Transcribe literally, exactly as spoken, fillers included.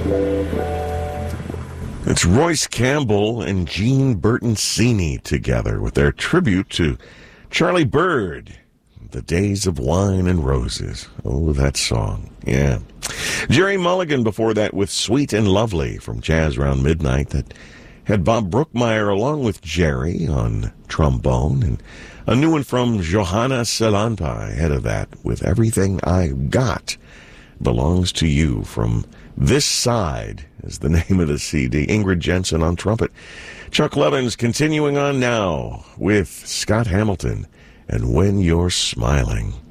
It's Royce Campbell and Jean Bertoncini together with their tribute to Charlie Bird, The Days of Wine and Roses. Oh, that song. Yeah. Jerry Mulligan before that with Sweet and Lovely from Jazz Round Midnight that had Bob Brookmeyer along with Jerry on trombone, and a new one from Johanna Salanpa ahead of that with Everything I Got Belongs to You from This Side is the name of the C D. Ingrid Jensen on trumpet. Chuck Levins continuing on now with Scott Hamilton and When You're Smiling.